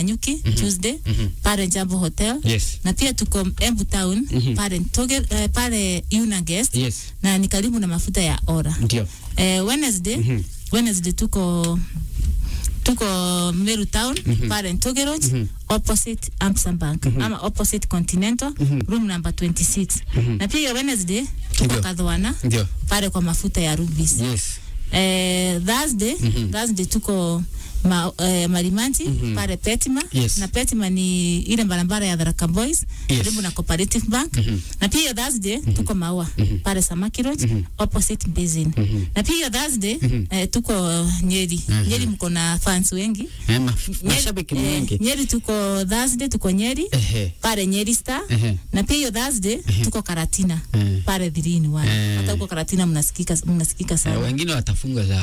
Nanyuki Tuesday pale Jambo Hotel. Na pia tuko Embu Town pale pale Yuna Guest na ni karibu na mafuta ya Ora. Ndio. Wednesday tuko Meru Town pale Ntogeroj opposite Amsam Bank ama opposite Continental room number 26. Na pia Wednesday tuko Kadhwana pale kwa mafuta ya Rubis. Thursday tuko Marimanti pale Petima. Na Petima ni ile barabara ya Tharaka Boys karibu na Cooperative Bank. Na pia Thursday tuko Maua pale Samaki Road opposite Basin. Na pia Thursday tuko Nyeri. Nyeri mko na fans wengi. Mashabiki wengi. Nyeri tuko Thursday tuko Nyeri pale Nyeri Star. Na pia Thursday tuko Karatina pale 3-in-1. Hata uko Karatina mnasikika sana. Wengine watafunga zao.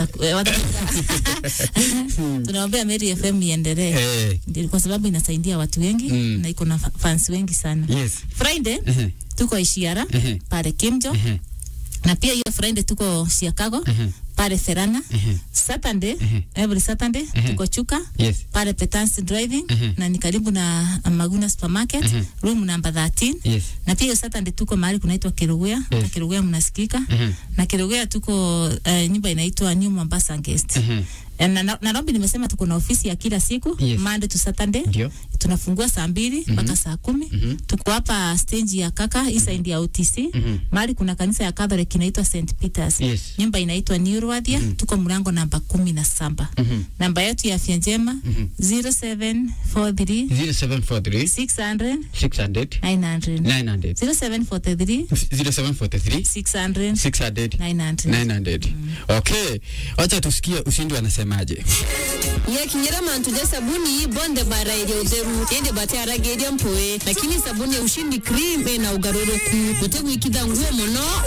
Tunaombea Mary FM iendelee. Kwa sababu inasaidia watu wengi na iko na fans wengi sana. Friday tuko Ishiara pale Kimjo. Na pia hiyo Friday tuko Chicago pale Serana. Saturday every Saturday tuko Chuka pale Petance Driving na ni karibu na Maguna Supermarket room number 13. Na pia Saturday tuko mahali kunaitwa Kirugea. Na Kirugea mnasikika. Na Kirugea tuko nyumba inaitwa New Mombasa Guest. Na Nairobi nimesema tuko na ofisi ya kila siku Monday to Saturday. Tunafungua saa 2 mpaka saa 10. Tuko hapa stage ya Kaka Isa India OTC. Mahali kuna kanisa ya Catholic inaitwa St Peter's. Nyumba inaitwa New Rwadia. Tuko mlango namba 17. Namba yetu ya afya njema 0743 600 900 0743 600 Okay, wacha tusikie ushindi wanasemaje. Ya kinyera mantuja sabuni bonde bara ile uzeru yende batara gediam poe lakini sabuni ya ushindi cream na ugaroro ku kutegu ikidha nguo mono